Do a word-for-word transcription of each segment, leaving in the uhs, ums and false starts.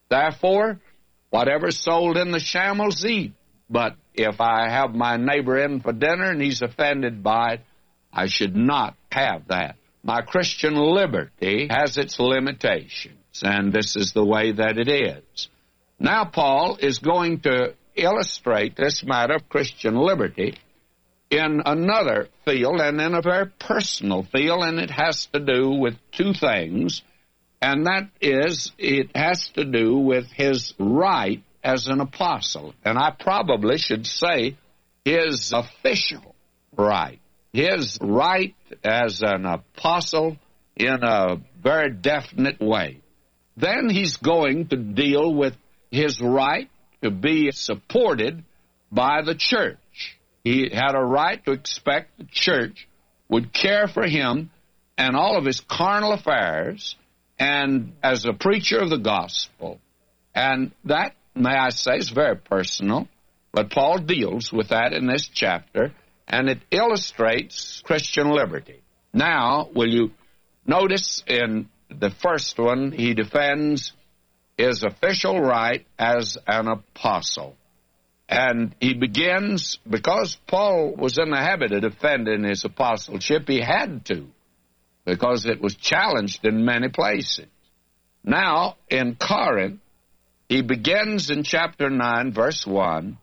Therefore, whatever's sold in the shambles, eat. But if I have my neighbor in for dinner and he's offended by it, I should not have that. My Christian liberty has its limitations, and this is the way that it is. Now Paul is going to illustrate this matter of Christian liberty in another field, and in a very personal field, and it has to do with two things, and that is, it has to do with his right as an apostle. And I probably should say his official right. His right as an apostle in a very definite way. Then he's going to deal with his right to be supported by the church. He had a right to expect the church would care for him and all of his carnal affairs, and as a preacher of the gospel. And that, may I say, is very personal, but Paul deals with that in this chapter, and it illustrates Christian liberty. Now, will you notice in the first one, he defends his official right as an apostle. And he begins, because Paul was in the habit of defending his apostleship, he had to, because it was challenged in many places. Now, in Corinth, he begins in chapter nine, verse one,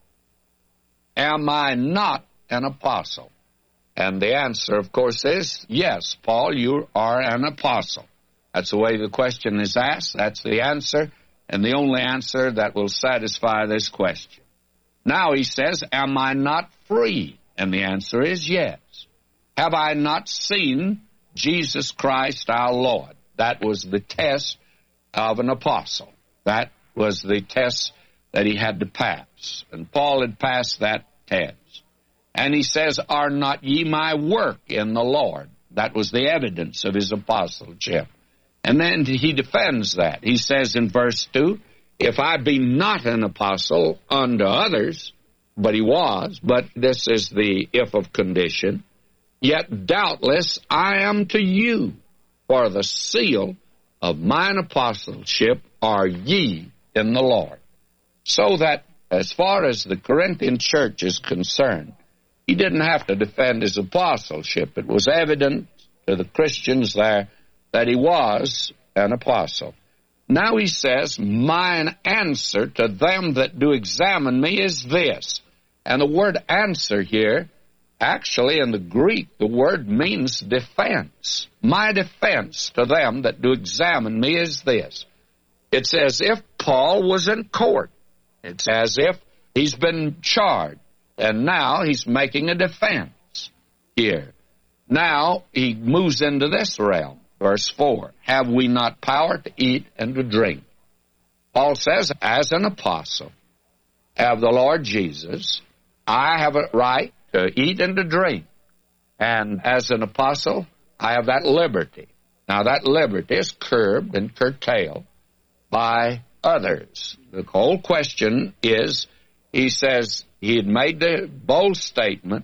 am I not an apostle? And the answer, of course, is, yes, Paul, you are an apostle. That's the way the question is asked. That's the answer, and the only answer that will satisfy this question. Now he says, am I not free? And the answer is yes. Have I not seen Jesus Christ our Lord? That was the test of an apostle. That was the test that he had to pass. And Paul had passed that test. And he says, are not ye my work in the Lord? That was the evidence of his apostleship. And then he defends that. He says in verse two, if I be not an apostle unto others, but he was, but this is the if of condition, yet doubtless I am to you, for the seal of mine apostleship are ye in the Lord. So that as far as the Corinthian church is concerned, he didn't have to defend his apostleship. It was evident to the Christians there that he was an apostle. Now he says, mine answer to them that do examine me is this. And the word answer here, actually in the Greek, the word means defense. My defense to them that do examine me is this. It's as if Paul was in court. It's as if he's been charged, and now he's making a defense here. Now he moves into this realm. Verse four, have we not power to eat and to drink? Paul says, as an apostle of the Lord Jesus, I have a right to eat and to drink. And as an apostle, I have that liberty. Now that liberty is curbed and curtailed by others. The whole question is, he says, he had made the bold statement